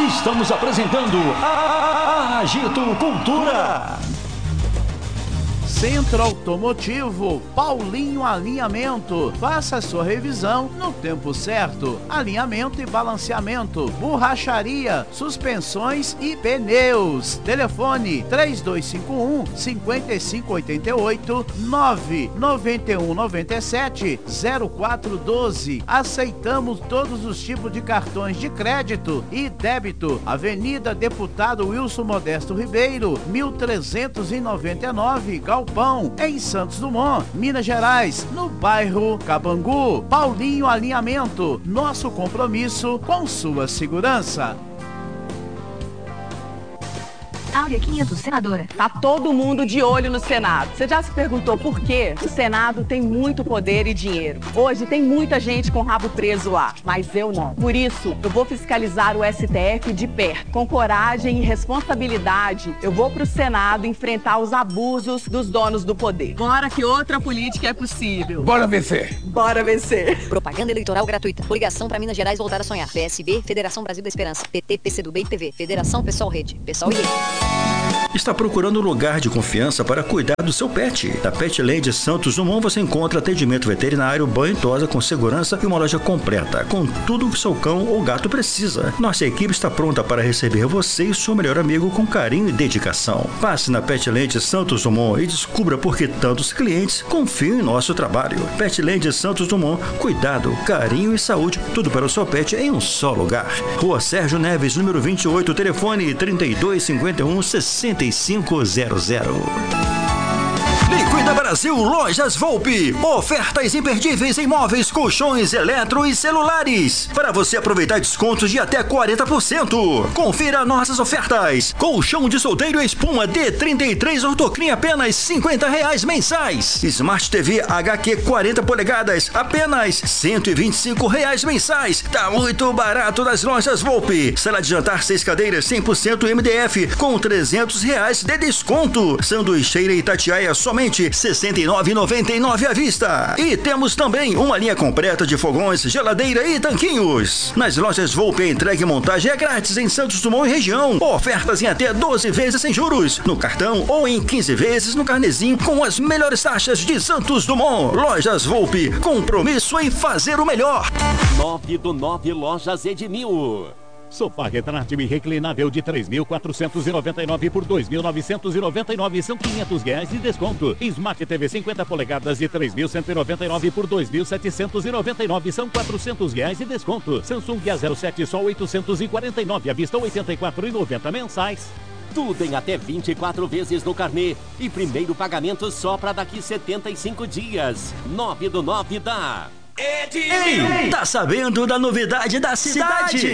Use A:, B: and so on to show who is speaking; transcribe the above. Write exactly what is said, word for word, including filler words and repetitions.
A: Estamos apresentando a Agito Cultura.
B: Centro Automotivo Paulinho Alinhamento. Faça a sua revisão no tempo certo. Alinhamento e balanceamento, borracharia, suspensões e pneus. Telefone três dois cinco um, cinco cinco oito oito, nove nove um nove sete, zero quatro um dois. Aceitamos todos os tipos de cartões de crédito e débito. Avenida Deputado Wilson Modesto Ribeiro, mil trezentos e noventa e nove, Galpão, em Santos Dumont, Minas Gerais, no bairro Cabangu. Paulinho Alinhamento, nosso compromisso com sua segurança.
C: Áurea quinhentos, senadora.
D: Tá todo mundo de olho no Senado. Você já se perguntou por quê? O Senado tem muito poder e dinheiro. Hoje tem muita gente com rabo preso lá, mas eu não. Por isso, eu vou fiscalizar o S T F de perto. Com coragem e responsabilidade, eu vou pro Senado enfrentar os abusos dos donos do poder. Bora que outra política é possível.
E: Bora vencer.
D: Bora vencer.
C: Propaganda eleitoral gratuita. Coligação para Minas Gerais voltar a sonhar. P S B, Federação Brasil da Esperança. P T, PCdoB e P V. Federação Pessoal Rede. Pessoal e Rede.
F: Está procurando um lugar de confiança para cuidar do seu pet? Na Petland Santos Dumont você encontra atendimento veterinário, banho e tosa com segurança e uma loja completa, com tudo o que seu cão ou gato precisa. Nossa equipe está pronta para receber você e seu melhor amigo com carinho e dedicação. Passe na Petland Santos Dumont e descubra por que tantos clientes confiam em nosso trabalho. Petland Santos Dumont, cuidado, carinho e saúde, tudo para o seu pet em um só lugar. Rua Sérgio Neves, número vinte e oito, telefone trinta e dois cinquenta e um, sessenta e cinco zero zero. Liquida Brasil Lojas Volpe. Ofertas imperdíveis em móveis, colchões, eletro e celulares. Para você aproveitar descontos de até quarenta por cento. Confira nossas ofertas. Colchão de solteiro espuma D trinta e três Ortocrim apenas cinquenta reais mensais. Smart T V H Q quarenta polegadas apenas cento e vinte e cinco reais mensais. Tá muito barato nas Lojas Volpe. Sala de jantar seis cadeiras cem por cento M D F com trezentos reais de desconto. Sanduicheira Itatiaia somente sessenta e nove reais e noventa e nove centavos à vista. E temos também uma linha completa de fogões, geladeira e tanquinhos. Nas Lojas Volpe, a entrega e montagem é grátis em Santos Dumont e região. Ofertas em até doze vezes sem juros no cartão ou em quinze vezes no carnezinho com as melhores taxas de Santos Dumont. Lojas Volpe, compromisso em fazer o melhor.
G: nove do nove Lojas Edmil. Sofá retrátil e reclinável de três mil quatrocentos e noventa e nove por dois mil novecentos e noventa e nove, são quinhentos reais de desconto. Smart T V cinquenta polegadas de três mil cento e noventa e nove por dois mil setecentos e noventa e nove, são quatrocentos reais de desconto. Samsung A zero sete só oitocentos e quarenta e nove, à vista oitenta e quatro reais e noventa mensais. Tudo em até vinte e quatro vezes no carnê e primeiro pagamento só para daqui setenta e cinco dias. nove do nove da
F: Ei, tá sabendo da novidade da cidade?